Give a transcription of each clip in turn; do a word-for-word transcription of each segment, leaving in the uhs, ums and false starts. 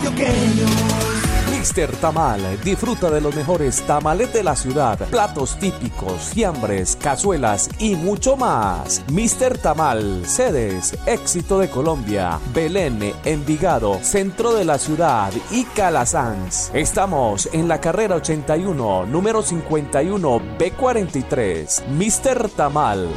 antioqueños. Mister Tamal, disfruta de los mejores tamales de la ciudad, platos típicos, fiambres, cazuelas y mucho más. Mister Tamal, sedes, Éxito de Colombia, Belén, Envigado, centro de la ciudad y Calasanz. Estamos en la carrera ochenta y uno, número cincuenta y uno B cuarenta y tres. Mister Tamal.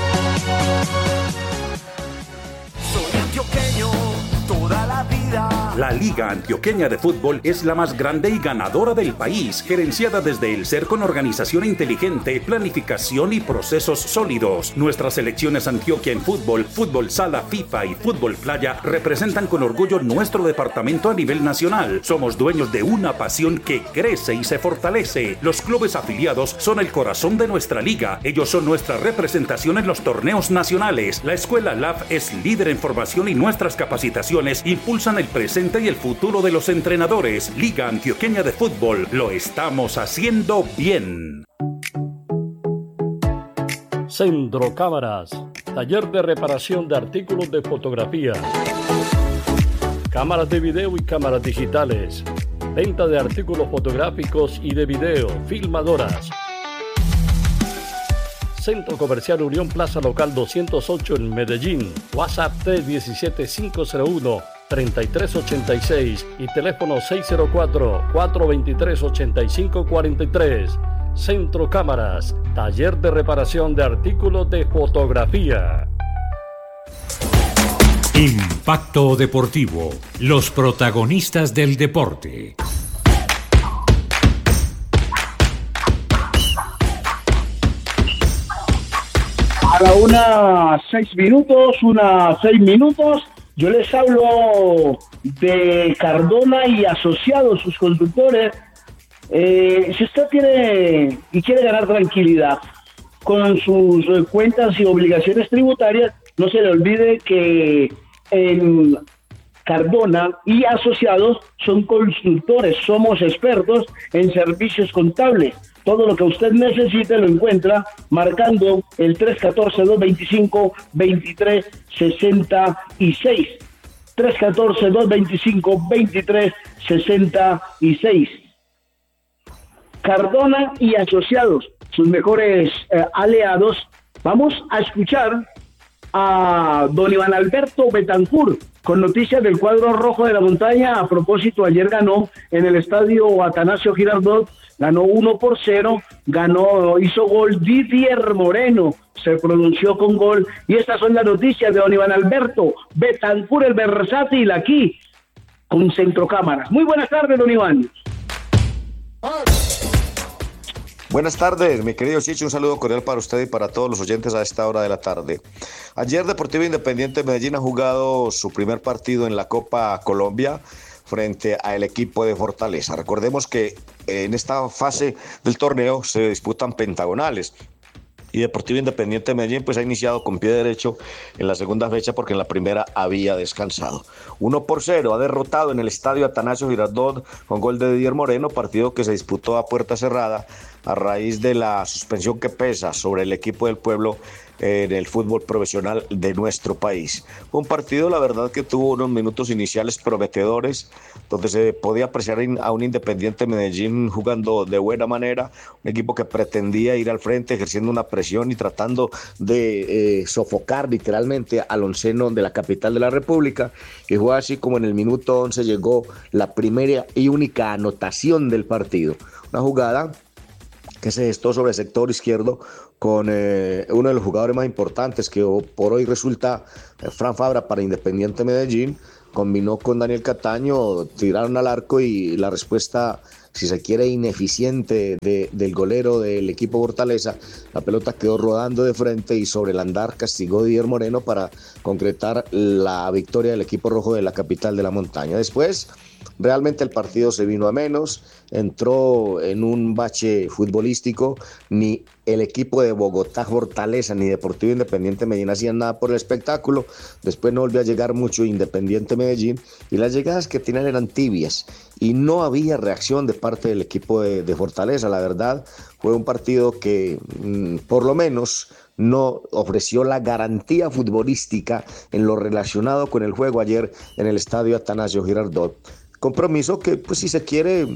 Soy antioqueño toda la vida. La Liga Antioqueña de Fútbol es la más grande y ganadora del país, gerenciada desde el ser con organización inteligente, planificación y procesos sólidos. Nuestras selecciones Antioquia en fútbol, fútbol sala, FIFA y fútbol playa representan con orgullo nuestro departamento a nivel nacional. Somos dueños de una pasión que crece y se fortalece. Los clubes afiliados son el corazón de nuestra liga. Ellos son nuestra representación en los torneos nacionales. La Escuela L A F es líder en formación y nuestras capacitaciones impulsan el presente y el futuro de los entrenadores. Liga Antioqueña de Fútbol, lo estamos haciendo bien. Centro Cámaras, taller de reparación de artículos de fotografía, cámaras de video y cámaras digitales, venta de artículos fotográficos y de video, filmadoras. Centro Comercial Unión Plaza Local doscientos ocho en Medellín. WhatsApp tres uno siete cinco cero uno tres tres ocho seis y teléfono seis cero cuatro cuatro dos tres ocho cinco cuatro tres. Centro Cámaras, taller de reparación de artículos de fotografía. Impacto Deportivo, los protagonistas del deporte. A la una, seis minutos, una, seis minutos. Yo les hablo de Cardona y Asociados, sus consultores. Eh, si usted tiene y quiere ganar tranquilidad con sus eh, cuentas y obligaciones tributarias, no se le olvide que en Cardona y Asociados son consultores, somos expertos en servicios contables. Todo lo que usted necesite lo encuentra marcando el tres uno cuatro, dos dos cinco, dos tres seis seis. tres uno cuatro, dos dos cinco, dos tres seis seis. Cardona y Asociados, sus mejores eh, aliados. Vamos a escuchar a don Iván Alberto Betancourt con noticias del cuadro rojo de la montaña. A propósito, ayer ganó en el estadio Atanasio Girardot, ganó uno por cero, ganó, hizo gol Didier Moreno, se pronunció con gol, y estas son las noticias de don Iván Alberto Betancourt, el versátil, aquí con Centro Cámaras. Muy buenas tardes, don Iván. Buenas tardes, mi querido Chicho, un saludo cordial para usted y para todos los oyentes a esta hora de la tarde. Ayer Deportivo Independiente de Medellín ha jugado su primer partido en la Copa Colombia frente al equipo de Fortaleza. Recordemos que en esta fase del torneo se disputan pentagonales y Deportivo Independiente de Medellín pues ha iniciado con pie derecho en la segunda fecha porque en la primera había descansado. uno por cero ha derrotado en el estadio Atanasio Girardot con gol de Didier Moreno, partido que se disputó a puerta cerrada a raíz de la suspensión que pesa sobre el equipo del pueblo en el fútbol profesional de nuestro país. Fue un partido, la verdad, que tuvo unos minutos iniciales prometedores, donde se podía apreciar a un Independiente Medellín jugando de buena manera, un equipo que pretendía ir al frente, ejerciendo una presión y tratando de eh, sofocar literalmente al onceno de la capital de la República, y fue así como en el minuto once llegó la primera y única anotación del partido. Una jugada que se gestó sobre el sector izquierdo con eh, uno de los jugadores más importantes que por hoy resulta eh, Fran Fabra para Independiente Medellín, combinó con Daniel Cataño, tiraron al arco y la respuesta, si se quiere, ineficiente de, del golero del equipo Fortaleza. La pelota quedó rodando de frente y sobre el andar castigó Didier Moreno para concretar la victoria del equipo rojo de la capital de la montaña. Después, realmente el partido se vino a menos, entró en un bache futbolístico, ni el equipo de Bogotá Fortaleza ni Deportivo Independiente Medellín hacían nada por el espectáculo. Después no volvió a llegar mucho Independiente Medellín y las llegadas que tenían eran tibias y no había reacción de parte del equipo de, de Fortaleza. La verdad fue un partido que mmm, por lo menos no ofreció la garantía futbolística en lo relacionado con el juego ayer en el estadio Atanasio Girardot. compromiso que, pues si se quiere,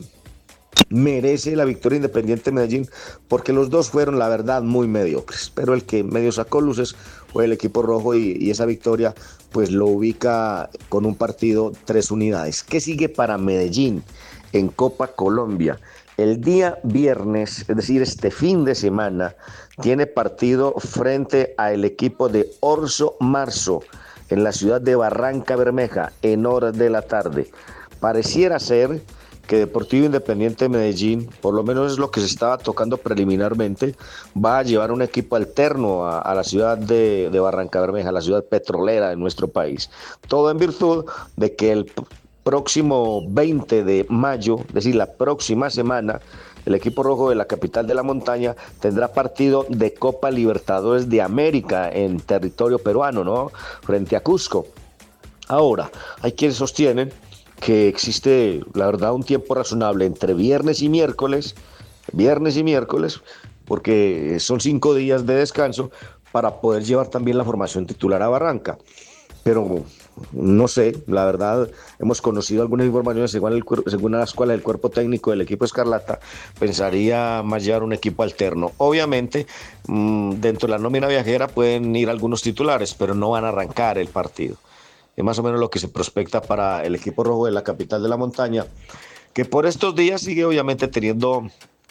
merece la victoria Independiente Medellín, porque los dos fueron, la verdad, muy mediocres, pero el que medio sacó luces fue el equipo rojo y, y esa victoria pues lo ubica con un partido, tres unidades. ¿Qué sigue para Medellín en Copa Colombia? El día viernes, es decir, este fin de semana, tiene partido frente al equipo de Orso Marzo en la ciudad de Barranca Bermeja en horas de la tarde. Pareciera ser que Deportivo Independiente Medellín, por lo menos es lo que se estaba tocando preliminarmente, va a llevar un equipo alterno a, a la ciudad de, de Barranca Bermeja, la ciudad petrolera de nuestro país. Todo en virtud de que el próximo veinte de mayo, es decir, la próxima semana, el equipo rojo de la capital de la montaña tendrá partido de Copa Libertadores de América en territorio peruano, ¿no? Frente a Cusco. Ahora, hay quienes sostienen que existe, la verdad, un tiempo razonable entre viernes y miércoles, viernes y miércoles, porque son cinco días de descanso para poder llevar también la formación titular a Barranca. Pero no sé, la verdad, hemos conocido algunas informaciones según, el, según las cuales el cuerpo técnico del equipo Escarlata pensaría más llevar un equipo alterno. Obviamente, mmm, dentro de la nómina viajera pueden ir algunos titulares, pero no van a arrancar el partido. Es más o menos lo que se prospecta para el equipo rojo de la capital de la montaña, que por estos días sigue obviamente teniendo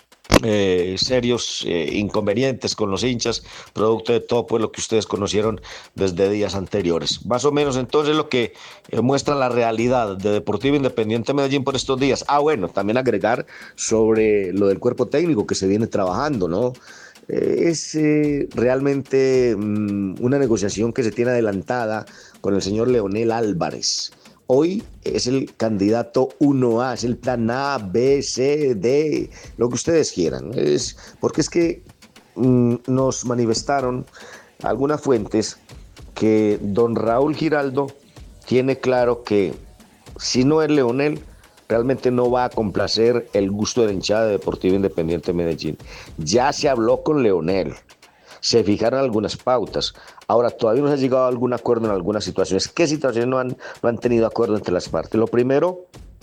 eh, serios eh, inconvenientes con los hinchas, producto de todo pues lo que ustedes conocieron desde días anteriores. Más o menos entonces lo que eh, muestra la realidad de Deportivo Independiente Medellín por estos días. Ah, bueno, también agregar sobre lo del cuerpo técnico que se viene trabajando, ¿no? Es eh, realmente um, una negociación que se tiene adelantada con el señor Leonel Álvarez. Hoy es el candidato uno A, es el plan A, B, C, D, lo que ustedes quieran. Es, porque es que um, nos manifestaron algunas fuentes que don Raúl Giraldo tiene claro que si no es Leonel, realmente no va a complacer el gusto de la hinchada de Deportivo Independiente Medellín. Ya se habló con Leonel, se fijaron algunas pautas. Ahora, todavía no se ha llegado a algún acuerdo en algunas situaciones. ¿Qué situaciones no han, no han tenido acuerdo entre las partes? Lo primero,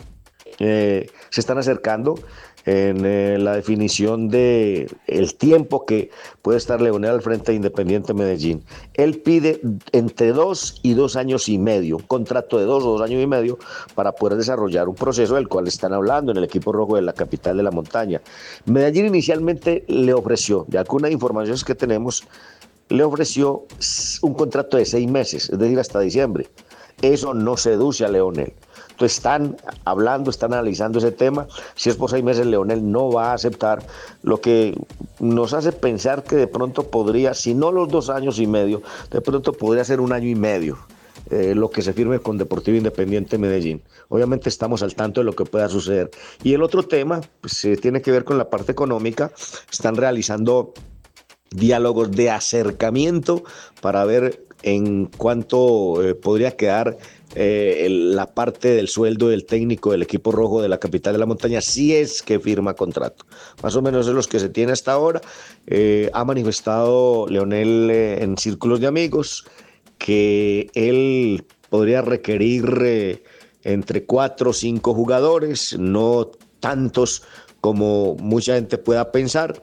eh, se están acercando en eh, la definición de el tiempo que puede estar Leonel al frente de Independiente Medellín. Él pide entre dos y dos años y medio, un contrato de dos o dos años y medio para poder desarrollar un proceso del cual están hablando en el equipo rojo de la capital de la montaña. Medellín inicialmente le ofreció, de algunas informaciones que tenemos, le ofreció un contrato de seis meses, es decir, hasta diciembre. Eso no seduce a Leonel. Entonces están hablando, están analizando ese tema. Si es por seis meses, Leonel no va a aceptar, lo que nos hace pensar que de pronto podría, si no los dos años y medio, de pronto podría ser un año y medio eh, lo que se firme con Deportivo Independiente Medellín. Obviamente estamos al tanto de lo que pueda suceder. Y el otro tema pues, eh, tiene que ver con la parte económica. Están realizando diálogos de acercamiento para ver en cuánto eh, podría quedar eh, el, la parte del sueldo del técnico del equipo rojo de la capital de la montaña, si es que firma contrato. Más o menos es los que se tiene hasta ahora. Eh, ha manifestado Leonel eh, en círculos de amigos que él podría requerir eh, entre cuatro o cinco jugadores, no tantos como mucha gente pueda pensar,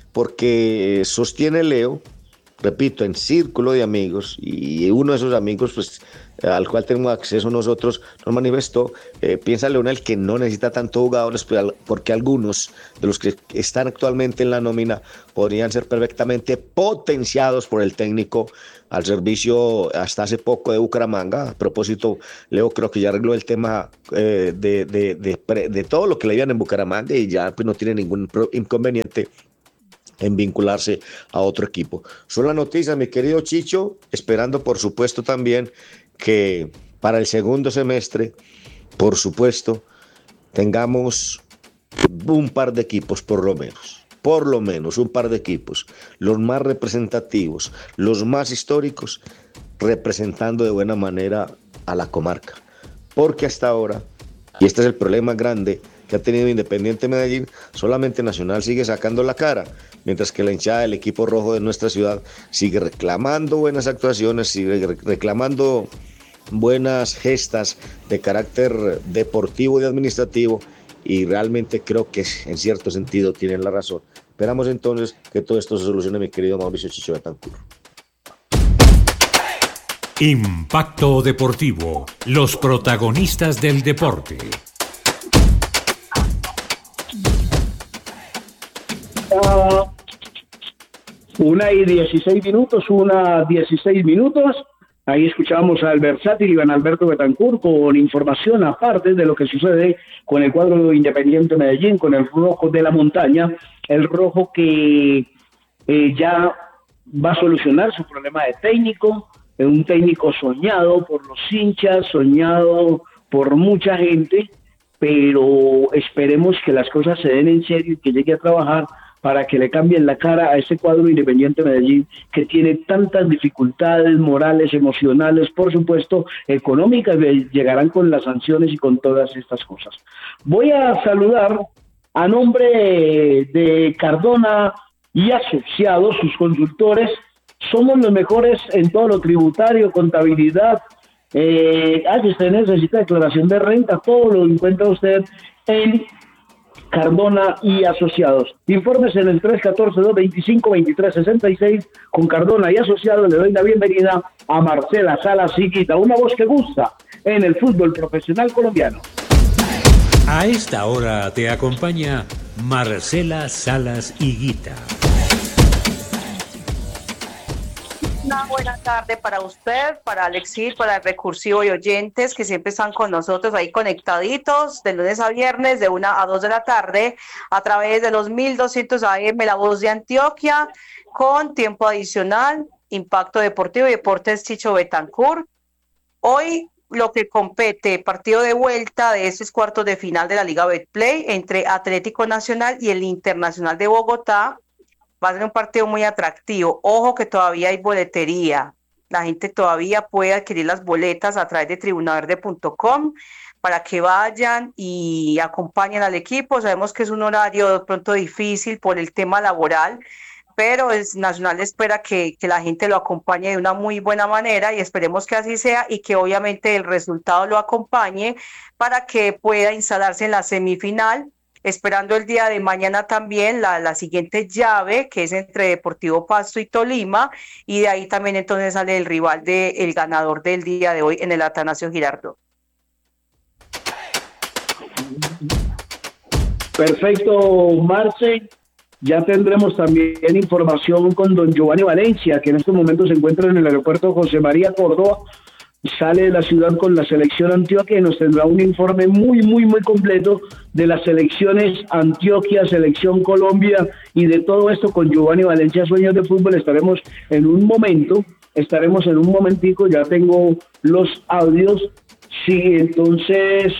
porque sostiene Leo, repito, en círculo de amigos, y uno de esos amigos, pues, al cual tenemos acceso nosotros, nos manifestó, eh, piensa Leonel que no necesita tantos jugadores, porque algunos de los que están actualmente en la nómina podrían ser perfectamente potenciados por el técnico al servicio hasta hace poco de Bucaramanga. A propósito, Leo creo que ya arregló el tema eh, de, de, de, de, de todo lo que le iban en Bucaramanga y ya pues, no tiene ningún inconveniente en vincularse a otro equipo. Son las noticias, mi querido Chicho, esperando por supuesto también que para el segundo semestre, por supuesto, tengamos un par de equipos por lo menos, por lo menos un par de equipos, los más representativos, los más históricos, representando de buena manera a la comarca. Porque hasta ahora, y este es el problema grande que ha tenido Independiente Medellín, solamente Nacional sigue sacando la cara, mientras que la hinchada del equipo rojo de nuestra ciudad sigue reclamando buenas actuaciones, sigue reclamando buenas gestas de carácter deportivo y administrativo, y realmente creo que en cierto sentido tienen la razón. Esperamos entonces que todo esto se solucione, mi querido Mauricio Chicho Betancur. Impacto Deportivo, los protagonistas del deporte. Uh, una y dieciséis minutos, una dieciséis minutos. Ahí escuchamos al versátil Iván Alberto Betancur con información aparte de lo que sucede con el cuadro Independiente Medellín, con el rojo de la montaña, el rojo que eh, ya va a solucionar su problema de técnico, un técnico soñado por los hinchas, soñado por mucha gente, pero esperemos que las cosas se den en serio y que llegue a trabajar para que le cambien la cara a ese cuadro Independiente Medellín que tiene tantas dificultades morales, emocionales, por supuesto, económicas, llegarán con las sanciones y con todas estas cosas. Voy a saludar a nombre de Cardona y Asociados, sus consultores. Somos los mejores en todo lo tributario, contabilidad. Eh, ah, si usted necesita declaración de renta, todo lo encuentra usted en Cardona y Asociados. Informes en el tres uno cuatro, dos dos cinco, dos tres seis seis. Con Cardona y Asociados le doy la bienvenida a Marcela Salas Higuita, una voz que gusta en el fútbol profesional colombiano. A esta hora te acompaña Marcela Salas Higuita. Una buena tarde para usted, para Alexis, para el Recursivo y oyentes que siempre están con nosotros ahí conectaditos de lunes a viernes de una a dos de la tarde a través de los mil doscientos A M, La Voz de Antioquia, con tiempo adicional, Impacto Deportivo y Deportes Chicho Betancur. Hoy lo que compete, partido de vuelta de estos cuartos de final de la Liga Betplay entre Atlético Nacional y el Internacional de Bogotá. Va a ser un partido muy atractivo. Ojo que todavía hay boletería. La gente todavía puede adquirir las boletas a través de tribuna verde punto com para que vayan y acompañen al equipo. Sabemos que es un horario de pronto difícil por el tema laboral, pero el Nacional espera que, que la gente lo acompañe de una muy buena manera y esperemos que así sea y que obviamente el resultado lo acompañe para que pueda instalarse en la semifinal, esperando el día de mañana también la, la siguiente llave, que es entre Deportivo Pasto y Tolima, y de ahí también entonces sale el rival del de, ganador del día de hoy en el Atanasio Girardot. Perfecto, Marce. Ya tendremos también información con don Giovanni Valencia, que en estos momentos se encuentra en el aeropuerto José María Córdoba. Sale de la ciudad con la selección Antioquia y nos tendrá un informe muy, muy, muy completo de las selecciones Antioquia, selección Colombia y de todo esto con Giovanni Valencia, Sueños de Fútbol. Estaremos en un momento, estaremos en un momentico, ya tengo los audios. Sí, entonces,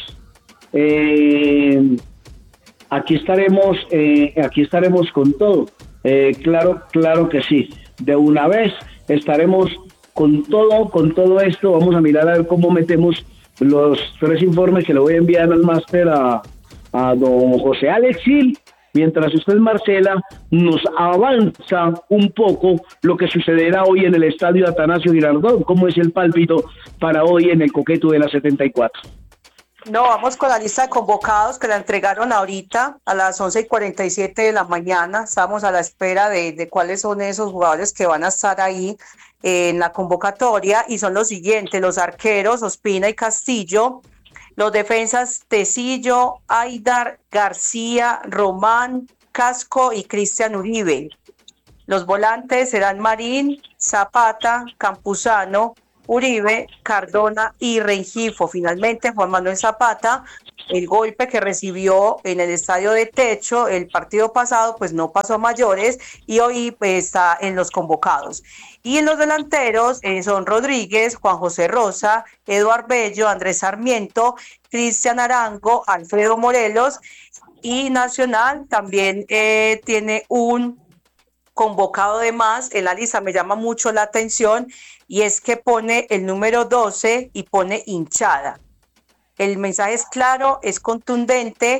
eh, aquí estaremos, eh, aquí estaremos con todo. Eh, claro, claro que sí. De una vez estaremos con todo, con todo esto. Vamos a mirar a ver cómo metemos los tres informes que le voy a enviar al máster a, a don José Alexil, mientras usted, Marcela, nos avanza un poco lo que sucederá hoy en el estadio Atanasio Girardot. ¿Cómo es el pálpito para hoy en el Coqueto de la setenta y cuatro? No, vamos con la lista de convocados que la entregaron ahorita a las once y cuarenta y siete de la mañana. Estamos a la espera de, de cuáles son esos jugadores que van a estar ahí en la convocatoria, y son los siguientes: los arqueros Ospina y Castillo, los defensas Tecillo, Aidar, García, Román, Casco y Cristian Uribe. Los volantes serán Marín, Zapata, Campuzano, Uribe, Cardona y Rengifo. Finalmente, Juan Manuel Zapata, el golpe que recibió en el estadio de Techo el partido pasado, pues no pasó a mayores y hoy pues, está en los convocados. Y en los delanteros eh, son Rodríguez, Juan José Rosa, Eduard Bello, Andrés Sarmiento, Cristian Arango, Alfredo Morelos, y Nacional también eh, tiene un convocado de más. En la lista me llama mucho la atención y es que pone el número doce y pone hinchada. El mensaje es claro, es contundente,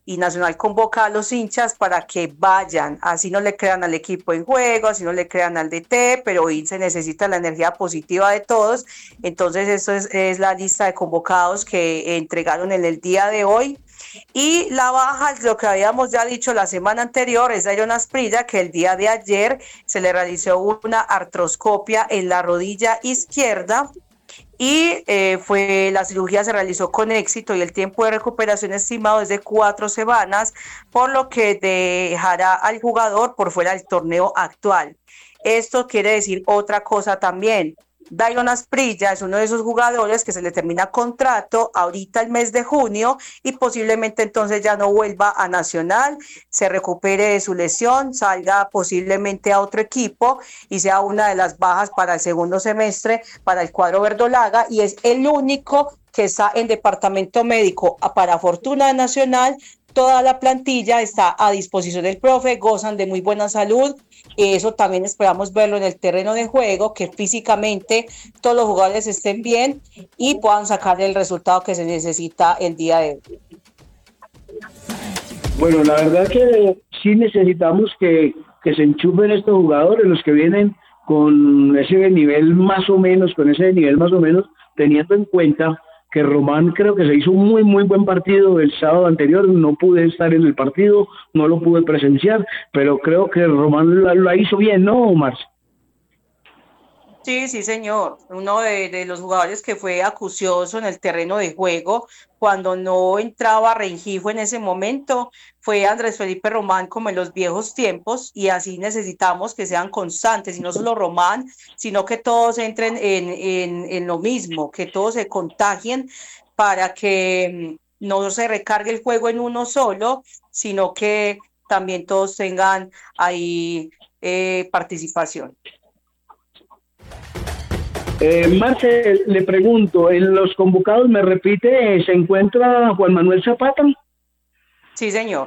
y Nacional convoca a los hinchas para que vayan, así no le crean al equipo en juego, así no le crean al D T, pero hoy se necesita la energía positiva de todos. Entonces esto es, es la lista de convocados que entregaron en el día de hoy. Y la baja, lo que habíamos ya dicho la semana anterior, es Dairon Asprilla, que el día de ayer se le realizó una artroscopia en la rodilla izquierda y eh, fue, la cirugía se realizó con éxito y el tiempo de recuperación estimado es de cuatro semanas, por lo que dejará al jugador por fuera del torneo actual. Esto quiere decir otra cosa también. Dairon Asprilla es uno de esos jugadores que se le termina contrato ahorita el mes de junio y posiblemente entonces ya no vuelva a Nacional, se recupere de su lesión, salga posiblemente a otro equipo y sea una de las bajas para el segundo semestre para el cuadro verdolaga, y es el único que está en departamento médico. Para fortuna de Nacional, toda la plantilla está a disposición del profe, gozan de muy buena salud. Eso también esperamos verlo en el terreno de juego, que físicamente todos los jugadores estén bien y puedan sacar el resultado que se necesita el día de hoy. Bueno, la verdad que sí necesitamos que, que se enchufen estos jugadores, los que vienen con ese nivel más o menos, con ese nivel más o menos, teniendo en cuenta que Román creo que se hizo un muy muy buen partido el sábado anterior. No pude estar en el partido, no lo pude presenciar, pero creo que Román lo, lo hizo bien, ¿no, Marce? Sí, sí, señor. Uno de, de los jugadores que fue acucioso en el terreno de juego cuando no entraba Rengifo en ese momento fue Andrés Felipe Román, como en los viejos tiempos, y así necesitamos que sean constantes, y no solo Román, sino que todos entren en, en, en lo mismo, que todos se contagien para que no se recargue el juego en uno solo, sino que también todos tengan ahí eh, participación. Eh, Marce, le pregunto, en los convocados, me repite, ¿se encuentra Juan Manuel Zapata? Sí, señor.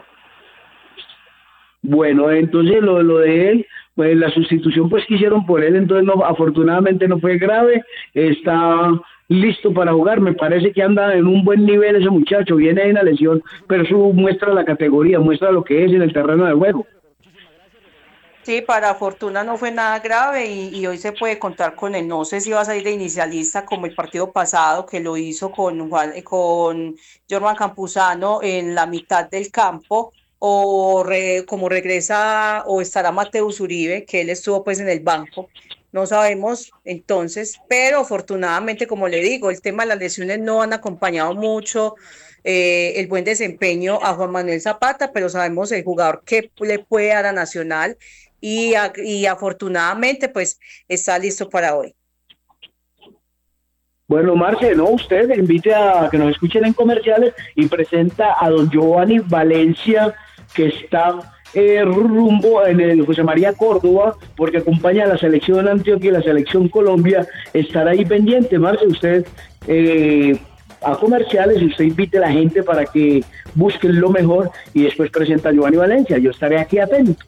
Bueno, entonces lo, lo de él, pues la sustitución pues que hicieron por él, entonces no, afortunadamente no fue grave, está listo para jugar, me parece que anda en un buen nivel ese muchacho, viene de una lesión, pero eso muestra la categoría, muestra lo que es en el terreno de juego. Sí, para fortuna no fue nada grave y, y hoy se puede contar con él. No sé si va a salir de inicialista como el partido pasado, que lo hizo con Juan, con Jorman Campuzano en la mitad del campo, o re, como regresa o estará Mateus Uribe, que él estuvo pues en el banco. No sabemos entonces, pero afortunadamente, como le digo, el tema de las lesiones no han acompañado mucho eh, el buen desempeño a Juan Manuel Zapata, pero sabemos el jugador que le puede dar a Nacional. Y, y afortunadamente pues está listo para hoy. Bueno, Marce, no, usted invite a que nos escuchen en comerciales y presenta a don Giovanni Valencia, que está eh, rumbo en el José María Córdoba, porque acompaña a la selección Antioquia y la selección Colombia. Estará ahí pendiente, Marce, usted eh, a comerciales y usted invite a la gente para que busquen lo mejor y después presenta a Giovanni Valencia. Yo estaré aquí atento.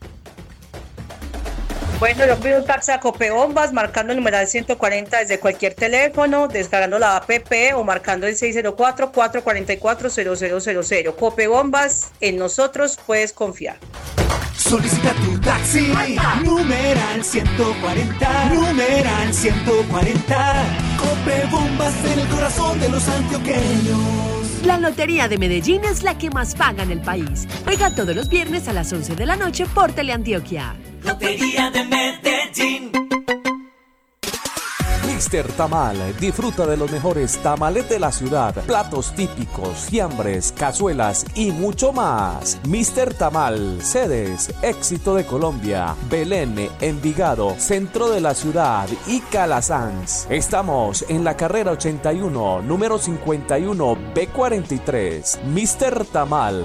Bueno, yo pido un taxi a Copebombas, marcando el numeral ciento cuarenta desde cualquier teléfono, descargando la app o marcando el seis cero cuatro, cuatro cuatro cuatro, cero cero cero cero. Copebombas, en nosotros puedes confiar. Solicita tu taxi, numeral ciento cuarenta, numeral ciento cuarenta. Copebombas en el corazón de los antioqueños. La Lotería de Medellín es la que más paga en el país. Juega todos los viernes a las once de la noche por Teleantioquia. Lotería de Medellín. Mister Tamal, disfruta de los mejores tamales de la ciudad, platos típicos, fiambres, cazuelas y mucho más. Mister Tamal, sedes, Éxito de Colombia, Belén, Envigado, centro de la ciudad y Calasanz. Estamos en la carrera ochenta y uno, número cincuenta y uno B cuarenta y tres. Mister Tamal.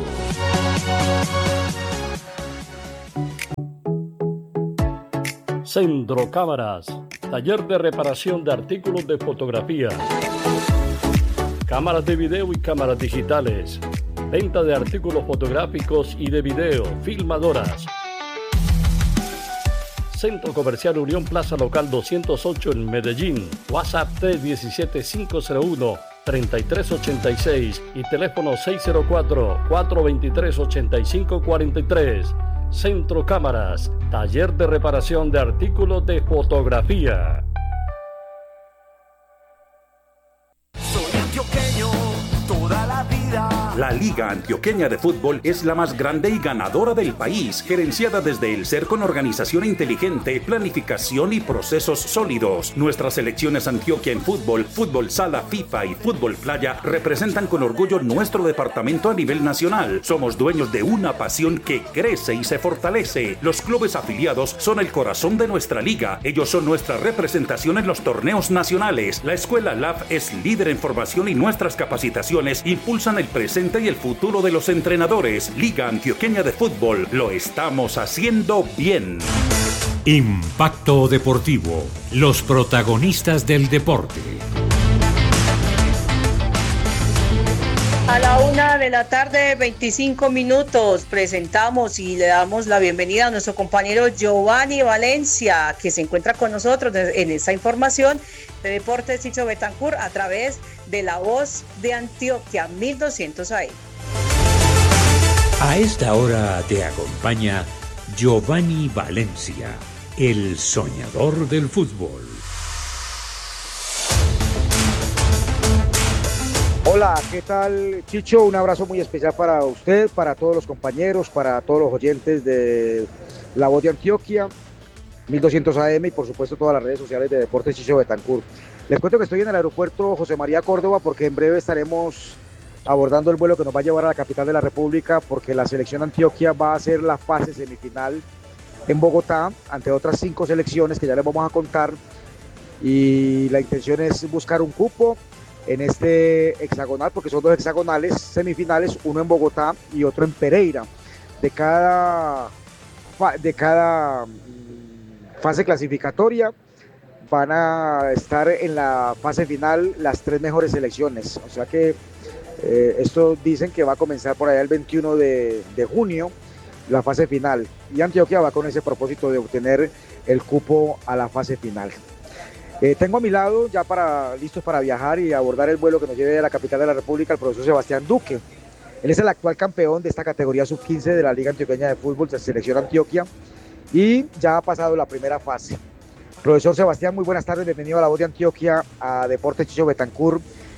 Centro Cámaras, taller de reparación de artículos de fotografía, cámaras de video y cámaras digitales, venta de artículos fotográficos y de video, filmadoras. Centro Comercial Unión Plaza Local doscientos ocho en Medellín. WhatsApp tres uno siete, cinco cero uno, treinta y tres ochenta y seis y teléfono seis cero cuatro, cuatro veintitrés, ochenta y cinco cuarenta y tres. Centro Cámaras, taller de reparación de artículos de fotografía. Soy antioqueño toda la vida. La Liga Antioqueña de Fútbol es la más grande y ganadora del país, gerenciada desde el ser con organización inteligente, planificación y procesos sólidos. Nuestras selecciones Antioquia en fútbol, fútbol sala, FIFA y fútbol playa representan con orgullo nuestro departamento a nivel nacional. Somos dueños de una pasión que crece y se fortalece. Los clubes afiliados son el corazón de nuestra liga. Ellos son nuestra representación en los torneos nacionales. La Escuela L A F es líder en formación y nuestras capacitaciones impulsan el presente y el futuro de los entrenadores. Liga Antioqueña de Fútbol, lo estamos haciendo bien. Impacto Deportivo, los protagonistas del deporte. A la una de la tarde, veinticinco minutos, presentamos y le damos la bienvenida a nuestro compañero Giovanni Valencia, que se encuentra con nosotros en esta información de Deportes Chicho Betancur a través de La Voz de Antioquia, mil doscientos A M. A esta hora te acompaña Giovanni Valencia, el soñador del fútbol. Hola, ¿qué tal, Chicho? Un abrazo muy especial para usted, para todos los compañeros, para todos los oyentes de La Voz de Antioquia, mil doscientos A M y por supuesto todas las redes sociales de Deportes Chicho Betancur. Les cuento que estoy en el aeropuerto José María Córdoba porque en breve estaremos abordando el vuelo que nos va a llevar a la capital de la República, porque la selección Antioquia va a hacer la fase semifinal en Bogotá ante otras cinco selecciones que ya les vamos a contar, y la intención es buscar un cupo en este hexagonal, porque son dos hexagonales semifinales, uno en Bogotá y otro en Pereira. De cada, de cada fase clasificatoria van a estar en la fase final las tres mejores selecciones, o sea que eh, esto dicen que va a comenzar por allá el veintiuno de, de junio la fase final, y Antioquia va con ese propósito de obtener el cupo a la fase final. Eh, tengo a mi lado, ya para, listos para viajar y abordar el vuelo que nos lleve a la capital de la República, el profesor Sebastián Duque. Él es el actual campeón de esta categoría sub quince de la Liga Antioqueña de Fútbol, de Selección Antioquia, y ya ha pasado la primera fase. Profesor Sebastián, muy buenas tardes, bienvenido a La Voz de Antioquia, a Deportes Chicho Betancur.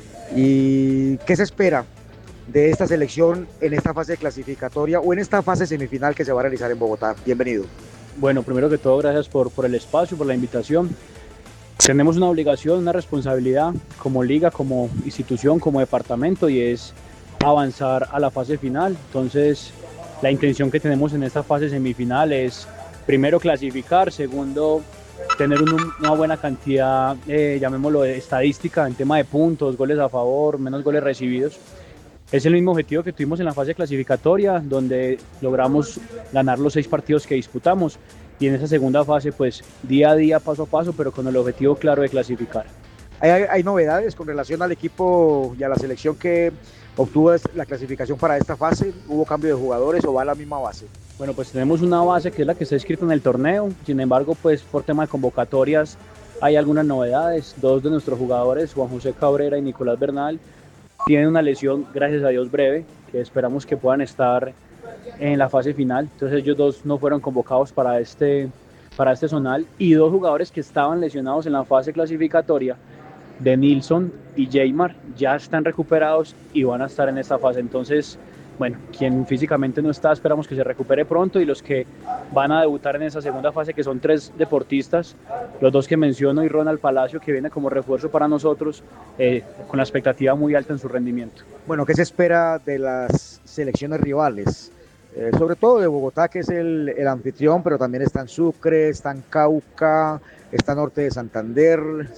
¿Y qué se espera de esta selección en esta fase clasificatoria o en esta fase semifinal que se va a realizar en Bogotá? Bienvenido. Bueno, primero que todo, gracias por, por el espacio, por la invitación. Tenemos una obligación, una responsabilidad como liga, como institución, como departamento, y es avanzar a la fase final. Entonces, la intención que tenemos en esta fase semifinal es, primero, clasificar, segundo, tener un, una buena cantidad, eh, llamémoslo, de estadística en tema de puntos, goles a favor, menos goles recibidos. Es el mismo objetivo que tuvimos en la fase clasificatoria, donde logramos ganar los seis partidos que disputamos, y en esa segunda fase, pues día a día, paso a paso, pero con el objetivo claro de clasificar. ¿Hay, hay novedades con relación al equipo y a la selección que obtuvo la clasificación para esta fase? ¿Hubo cambio de jugadores o va a la misma base? Bueno, pues tenemos una base que es la que está escrita en el torneo. Sin embargo, pues por tema de convocatorias hay algunas novedades. Dos de nuestros jugadores, Juan José Cabrera y Nicolás Bernal, tienen una lesión, gracias a Dios, breve, que esperamos que puedan estar en la fase final. Entonces ellos dos no fueron convocados para este, para este zonal, y dos jugadores que estaban lesionados en la fase clasificatoria, de Nilson y Jaymar, ya están recuperados y van a estar en esta fase. Entonces, bueno, quien físicamente no está, esperamos que se recupere pronto, y los que van a debutar en esa segunda fase, que son tres deportistas, los dos que menciono, y Ronald Palacio, que viene como refuerzo para nosotros, eh, con la expectativa muy alta en su rendimiento. Bueno, ¿qué se espera de las selecciones rivales? Eh, sobre todo de Bogotá, que es el, el anfitrión, pero también están Sucre, están Cauca, está Norte de Santander,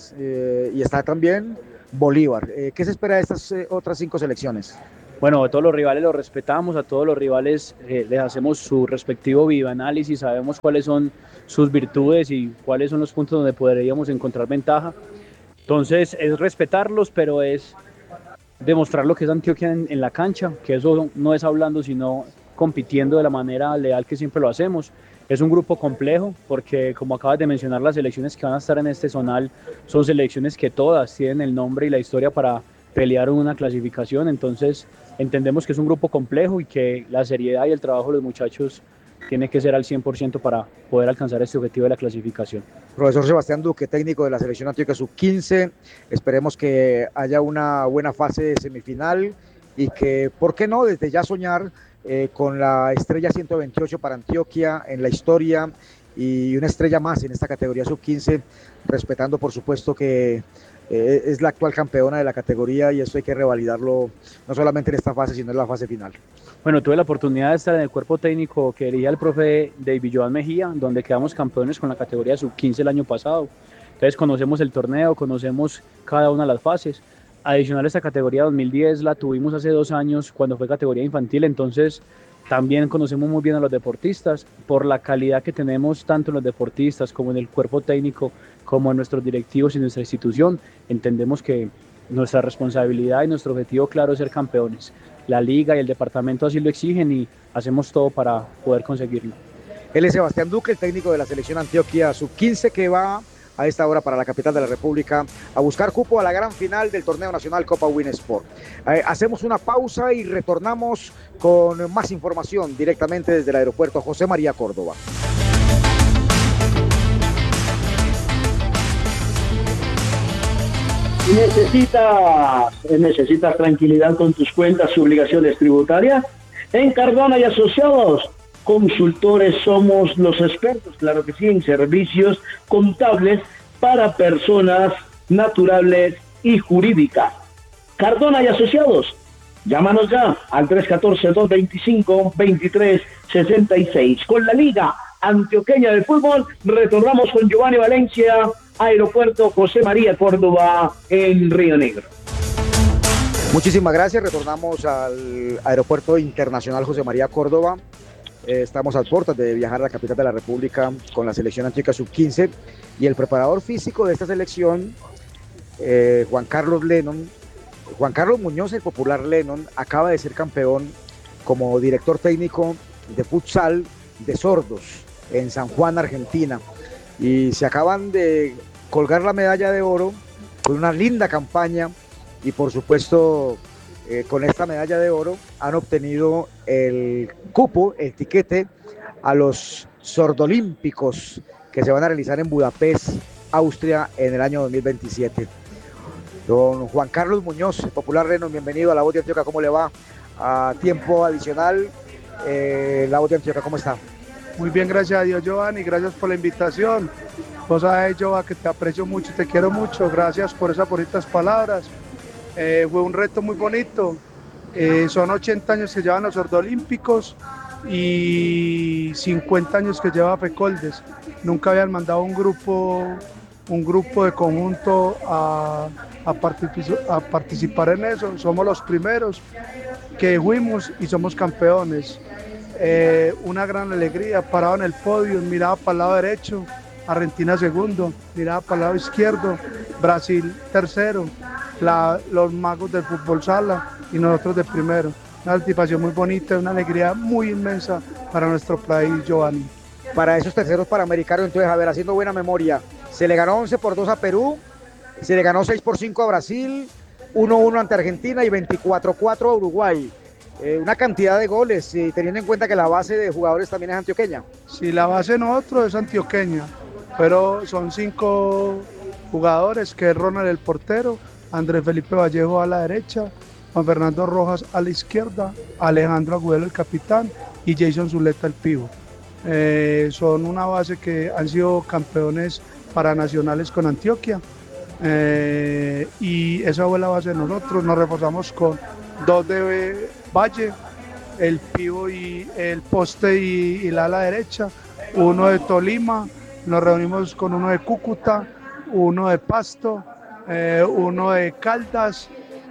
eh, y está también Bolívar. Eh, ¿Qué se espera de estas eh, otras cinco selecciones? Bueno, a todos los rivales los respetamos, a todos los rivales eh, les hacemos su respectivo videoanálisis, sabemos cuáles son sus virtudes y cuáles son los puntos donde podríamos encontrar ventaja. Entonces es respetarlos, pero es demostrar lo que es Antioquia en, en la cancha, que eso no es hablando, sino compitiendo de la manera leal que siempre lo hacemos. Es un grupo complejo porque, como acabas de mencionar, las selecciones que van a estar en este zonal son selecciones que todas tienen el nombre y la historia para pelearon una clasificación, entonces entendemos que es un grupo complejo y que la seriedad y el trabajo de los muchachos tiene que ser al cien por ciento para poder alcanzar este objetivo de la clasificación. Profesor Sebastián Duque, técnico de la selección Antioquia sub quince, esperemos que haya una buena fase de semifinal y que, ¿por qué no?, desde ya soñar eh, con la estrella ciento veintiocho para Antioquia en la historia y una estrella más en esta categoría sub quince, respetando por supuesto que eh, es la actual campeona de la categoría y eso hay que revalidarlo no solamente en esta fase, sino en la fase final. Bueno, tuve la oportunidad de estar en el cuerpo técnico que dirigía el profe David Joan Mejía, donde quedamos campeones con la categoría sub quince el año pasado. Entonces conocemos el torneo, conocemos cada una de las fases. Adicional a esta categoría dos mil diez la tuvimos hace dos años cuando fue categoría infantil, entonces también conocemos muy bien a los deportistas por la calidad que tenemos tanto en los deportistas como en el cuerpo técnico, como en nuestros directivos y nuestra institución. Entendemos que nuestra responsabilidad y nuestro objetivo claro es ser campeones. La liga y el departamento así lo exigen y hacemos todo para poder conseguirlo. Él es Sebastián Duque, el técnico de la selección Antioquia sub quince, que va a esta hora para la capital de la República a buscar cupo a la gran final del torneo nacional Copa Win Sport. Eh, hacemos una pausa y retornamos con más información directamente desde el aeropuerto José María Córdoba. ¿Necesitas, necesitas tranquilidad con tus cuentas y obligaciones tributarias? En Cardona y Asociados, consultores, somos los expertos, claro que sí, en servicios contables para personas naturales y jurídicas. Cardona y Asociados, llámanos ya al tres uno cuatro, dos dos cinco, dos tres seis seis. Con la Liga Antioqueña de Fútbol, retornamos con Giovanni Valencia, Aeropuerto José María Córdoba en Río Negro. Muchísimas gracias, retornamos al Aeropuerto Internacional José María Córdoba. Eh, estamos a puertas de viajar a la capital de la República con la selección Antioquia sub quince y el preparador físico de esta selección, eh, Juan Carlos Lennon, Juan Carlos Muñoz, el popular Lennon, acaba de ser campeón como director técnico de futsal de sordos en San Juan, Argentina, y se acaban de colgar la medalla de oro con una linda campaña y por supuesto eh, con esta medalla de oro han obtenido el cupo, el tiquete a los sordolímpicos que se van a realizar en Budapest, Austria en el año dos mil veintisiete. Don Juan Carlos Muñoz, popular Lennon, bienvenido a La Voz de Antioquia. ¿Cómo le va? A tiempo adicional, eh, La Voz de Antioquia, ¿cómo está? Muy bien, gracias a Dios, Giovanni, gracias por la invitación. Vos sabés, Giovanni, que te aprecio mucho, te quiero mucho, gracias por esas bonitas palabras. Eh, fue un reto muy bonito, eh, son ochenta años que llevan los sordolímpicos y cincuenta años que lleva Fecoldes. Nunca habían mandado un grupo, un grupo de conjunto a, a, particip- a participar en eso, somos los primeros que fuimos y somos campeones. Eh, una gran alegría, parado en el podio, miraba para el lado derecho, Argentina segundo, miraba para el lado izquierdo, Brasil tercero, la, los magos del fútbol sala y nosotros de primero. Una satisfacción muy bonita, una alegría muy inmensa para nuestro país, Giovanni. Para esos terceros panamericanos, entonces, a ver, haciendo buena memoria, se le ganó once por dos a Perú, se le ganó seis por cinco a Brasil, uno uno ante Argentina y veinticuatro cuatro a Uruguay. Eh, una cantidad de goles, y teniendo en cuenta que la base de jugadores también es antioqueña. Sí, la base de nosotros es antioqueña, pero son cinco jugadores, que es Ronald el portero, Andrés Felipe Vallejo a la derecha, Juan Fernando Rojas a la izquierda, Alejandro Agudelo el capitán y Jason Zuleta el pivo. Eh, son una base que han sido campeones paranacionales con Antioquia, eh, y esa fue la base de nosotros. Nos reforzamos con dos de Valle, el pivo y el poste y, y la ala derecha, uno de Tolima, nos reunimos con uno de Cúcuta, uno de Pasto, eh, uno de Caldas,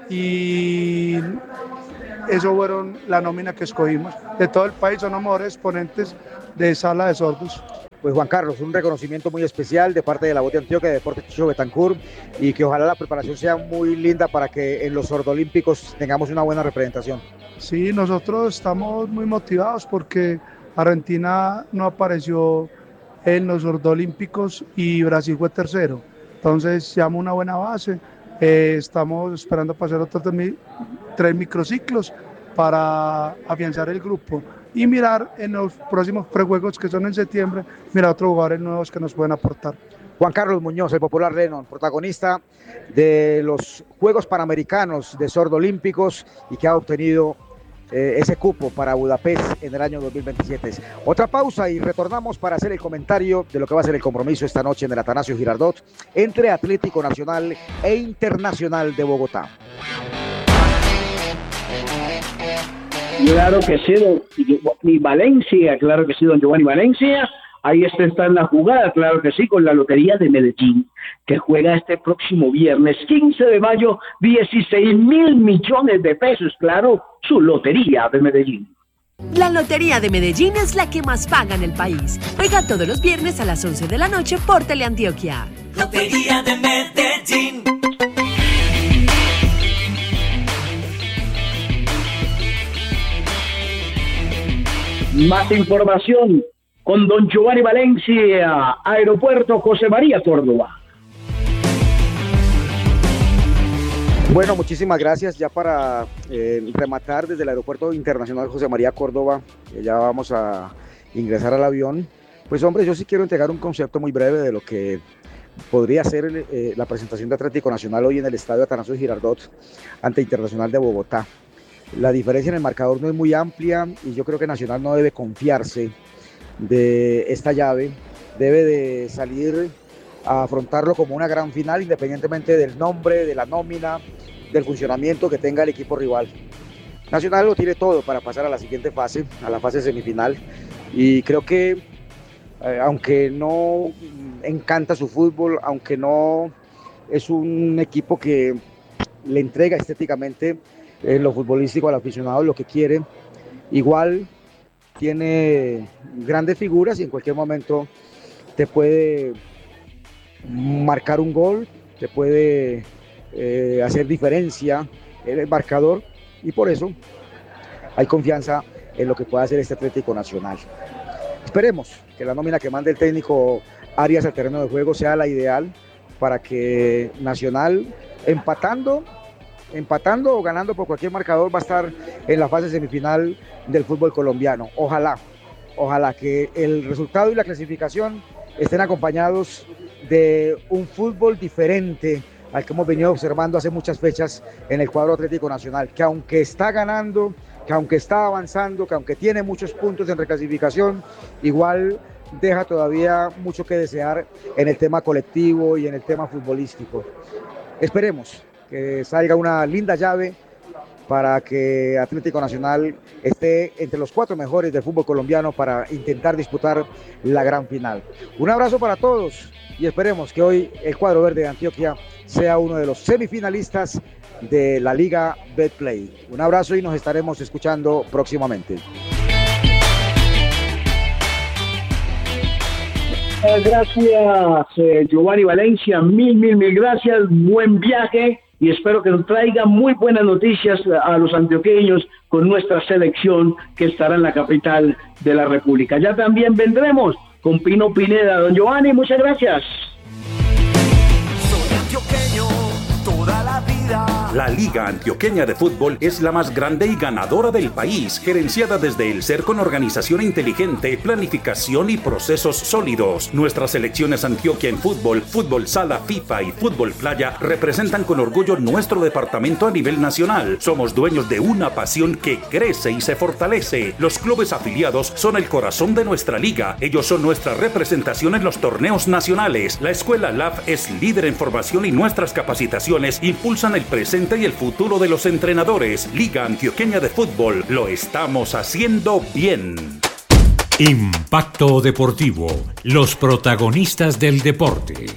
y eso fueron la nómina que escogimos. De todo el país son los mejores exponentes de sala de sordos. Pues Juan Carlos, un reconocimiento muy especial de parte de La Voz de Antioquia, de Deportes Chicho Betancourt, y que ojalá la preparación sea muy linda para que en los sordolímpicos tengamos una buena representación. Sí, nosotros estamos muy motivados porque Argentina no apareció en los sordolímpicos y Brasil fue tercero. Entonces, se llama una buena base. Eh, estamos esperando pasar otros tres microciclos para afianzar el grupo y mirar en los próximos prejuegos que son en septiembre, mirar otros jugadores nuevos que nos pueden aportar. Juan Carlos Muñoz, el popular Lennon, protagonista de los Juegos Panamericanos de Sordo Olímpicos y que ha obtenido eh, ese cupo para Budapest en el año dos mil veintisiete. Otra pausa y retornamos para hacer el comentario de lo que va a ser el compromiso esta noche en el Atanasio Girardot entre Atlético Nacional e Internacional de Bogotá. Claro que sí, don Giovanni Valencia, claro que sí, don Giovanni Valencia. Ahí está, está en la jugada, claro que sí, con la Lotería de Medellín, que juega este próximo viernes quince de mayo, dieciséis mil millones de pesos, claro, su Lotería de Medellín. La Lotería de Medellín es la que más paga en el país. Juega todos los viernes a las once de la noche por Teleantioquia. Lotería de Medellín. Más información con don Giovanni Valencia, Aeropuerto José María Córdoba. Bueno, muchísimas gracias. Ya para eh, rematar desde el Aeropuerto Internacional José María Córdoba, eh, ya vamos a ingresar al avión. Pues hombre, yo sí quiero entregar un concepto muy breve de lo que podría ser eh, la presentación de Atlético Nacional hoy en el Estadio Atanasio Girardot ante Internacional de Bogotá. La diferencia en el marcador no es muy amplia y yo creo que Nacional no debe confiarse de esta llave, debe de salir a afrontarlo como una gran final independientemente del nombre, de la nómina, del funcionamiento que tenga el equipo rival. Nacional lo tiene todo para pasar a la siguiente fase, a la fase semifinal, y creo que eh, aunque no encanta su fútbol, aunque no es un equipo que le entrega estéticamente en lo futbolístico al aficionado lo que quiere, igual tiene grandes figuras y en cualquier momento te puede marcar un gol, te puede eh, hacer diferencia en el marcador, y por eso hay confianza en lo que pueda hacer este Atlético Nacional. Esperemos que la nómina que mande el técnico Arias al terreno de juego sea la ideal para que Nacional, empatando empatando o ganando por cualquier marcador, va a estar en la fase semifinal del fútbol colombiano. Ojalá, ojalá que el resultado y la clasificación estén acompañados de un fútbol diferente al que hemos venido observando hace muchas fechas en el cuadro Atlético Nacional, que aunque está ganando, que aunque está avanzando, que aunque tiene muchos puntos en reclasificación, igual deja todavía mucho que desear en el tema colectivo y en el tema futbolístico. Esperemos que salga una linda llave para que Atlético Nacional esté entre los cuatro mejores del fútbol colombiano para intentar disputar la gran final. Un abrazo para todos y esperemos que hoy el cuadro verde de Antioquia sea uno de los semifinalistas de la Liga Betplay. Un abrazo y nos estaremos escuchando próximamente. Gracias, eh, Giovanni Valencia, mil, mil, mil gracias, buen viaje. Y espero que nos traiga muy buenas noticias a los antioqueños con nuestra selección que estará en la capital de la República. Ya también vendremos con Pino Pineda. Don Giovanni, muchas gracias. Soy antioqueño toda la vida. La Liga Antioqueña de Fútbol es la más grande y ganadora del país, gerenciada desde el ser con organización inteligente, planificación y procesos sólidos. Nuestras selecciones Antioquia en fútbol, fútbol sala, FIFA y fútbol playa representan con orgullo nuestro departamento a nivel nacional. Somos dueños de una pasión que crece y se fortalece. Los clubes afiliados son el corazón de nuestra liga. Ellos son nuestra representación en los torneos nacionales. La Escuela L A F es líder en formación y nuestras capacitaciones impulsan el presente y el futuro de los entrenadores. Liga Antioqueña de Fútbol, lo estamos haciendo bien. Impacto Deportivo, los protagonistas del deporte.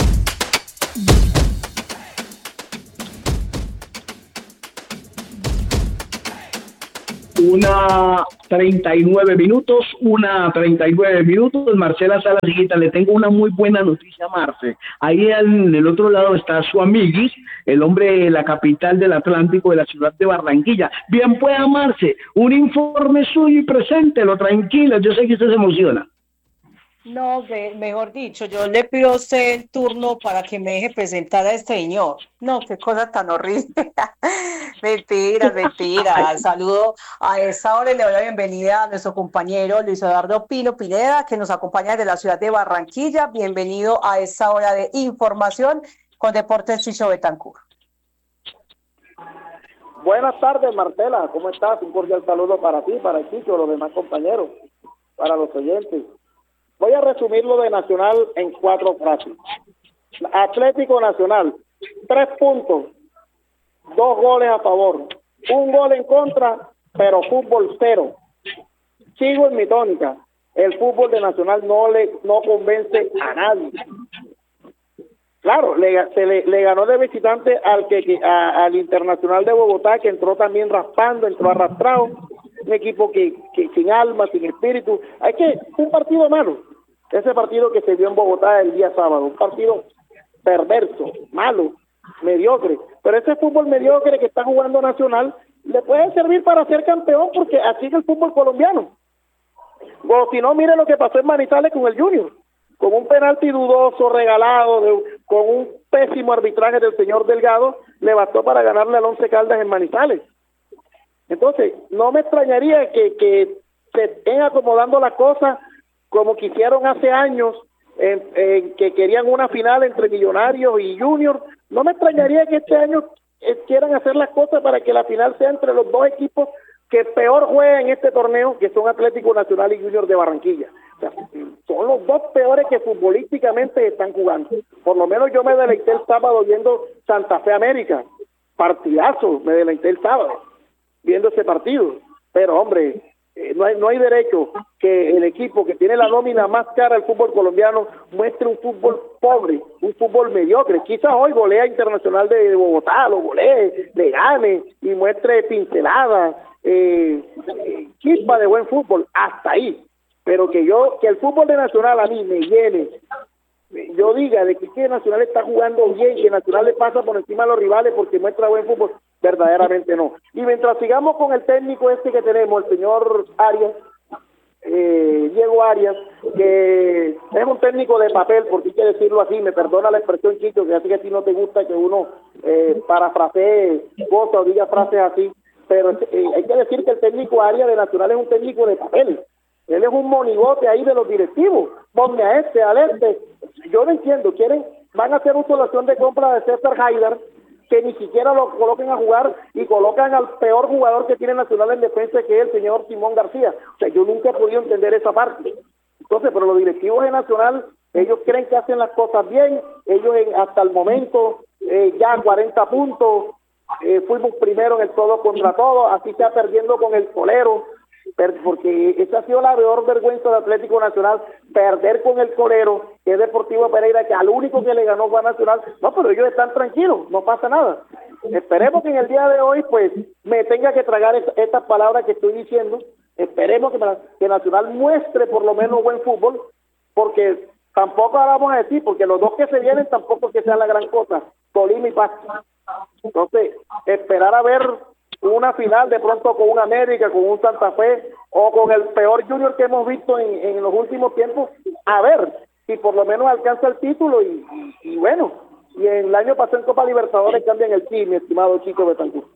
Una treinta y nueve minutos, una treinta y nueve minutos. Marcela Salas, hijita, le tengo una muy buena noticia a Marce. Ahí en el otro lado está su amiguis, el hombre de la capital del Atlántico, de la ciudad de Barranquilla. Bien pueda, Marce, un informe suyo y preséntelo, tranquilo, yo sé que usted se emociona. No, ve- mejor dicho, yo le pido a usted el turno para que me deje presentar a este señor. No, qué cosa tan horrible. Mentiras, mentiras. Saludo a esta hora y le doy la bienvenida a nuestro compañero Luis Eduardo Pino Pineda, que nos acompaña desde la ciudad de Barranquilla. Bienvenido a esta hora de información con Deportes Chicho Betancur. Buenas tardes, Marcela. ¿Cómo estás? Un cordial saludo para ti, para el Chicho, los demás compañeros, para los oyentes. Voy a resumir lo de Nacional en cuatro frases. Atlético Nacional, tres puntos, dos goles a favor, un gol en contra, pero fútbol cero. Sigo en mi tónica. El fútbol de Nacional no le no convence a nadie. Claro, le, se le, le ganó de visitante al que, que a, al Internacional de Bogotá, que entró también raspando, entró arrastrado. Un equipo que, que sin alma, sin espíritu. Hay que un partido malo. Ese partido que se dio en Bogotá el día sábado, un partido perverso, malo, mediocre. Pero ese fútbol mediocre que está jugando Nacional le puede servir para ser campeón, porque así es el fútbol colombiano. O si no, mire lo que pasó en Manizales con el Junior, con un penalti dudoso, regalado, de, con un pésimo arbitraje del señor Delgado, le bastó para ganarle al Once Caldas en Manizales. Entonces, no me extrañaría que, que se estén acomodando las cosas como quisieron hace años, en, en que querían una final entre Millonarios y Junior. No me extrañaría que este año eh, quieran hacer las cosas para que la final sea entre los dos equipos que peor juegan en este torneo, que son Atlético Nacional y Junior de Barranquilla. O sea, son los dos peores que futbolísticamente están jugando. Por lo menos yo me deleité el sábado viendo Santa Fe América. Partidazo, me deleité el sábado viendo ese partido. Pero, hombre, eh, no hay no hay derecho que el equipo que tiene la nómina más cara del fútbol colombiano muestre un fútbol pobre, un fútbol mediocre. Quizás hoy golea Internacional de Bogotá, lo golee, le gane y muestre pinceladas, eh, eh, chispa de buen fútbol, hasta ahí. Pero que yo, que el fútbol de Nacional a mí me llene, yo diga de que, que Nacional está jugando bien, que Nacional le pasa por encima a los rivales porque muestra buen fútbol, verdaderamente no. Y mientras sigamos con el técnico este que tenemos, el señor Arias, eh, Diego Arias, que es un técnico de papel, porque hay que decirlo así, me perdona la expresión, Chicho, que así que a ti no te gusta que uno eh, parafrasee cosas o diga frases así, pero eh, hay que decir que el técnico Arias de Nacional es un técnico de papel. Él es un monigote ahí de los directivos. Ponme a este, al este. Yo no entiendo. Quieren, van a hacer una solución de compra de César Haidar, que ni siquiera lo coloquen a jugar y colocan al peor jugador que tiene Nacional en defensa, que es el señor Simón García. O sea, yo nunca he podido entender esa parte. Entonces, pero los directivos de Nacional, ellos creen que hacen las cosas bien. Ellos en, hasta el momento, eh, ya cuarenta puntos, eh, fuimos primero en el todo contra todo, así está perdiendo con el Colero, porque esa ha sido la peor vergüenza de Atlético Nacional, perder con el Colero, que es Deportivo Pereira, que al único que le ganó fue a Nacional. No, pero ellos están tranquilos, no pasa nada. Esperemos que en el día de hoy pues me tenga que tragar es, estas palabras que estoy diciendo. Esperemos que, que Nacional muestre por lo menos buen fútbol, porque tampoco ahora vamos a decir, porque los dos que se vienen tampoco que sea la gran cosa, Tolima y Pasto. Entonces, esperar a ver una final de pronto con un América, con un Santa Fe o con el peor Junior que hemos visto en, en los últimos tiempos, a ver si por lo menos alcanza el título y, y, y bueno, y el año pasado en Copa Libertadores cambian el team, mi estimado Chico Betancur.